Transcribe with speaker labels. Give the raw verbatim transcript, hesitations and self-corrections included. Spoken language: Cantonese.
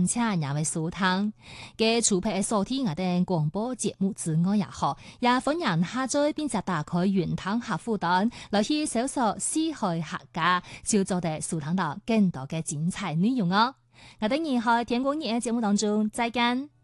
Speaker 1: 感謝兩位蘇湯，嘅除配收聽我哋廣播節目之外也好，也歡迎下載並且打開雲湯客戶端，來去搜索四海客家，就做哋蘇湯到更多嘅精彩內容哦。我哋以後天光日嘅節目當中再見。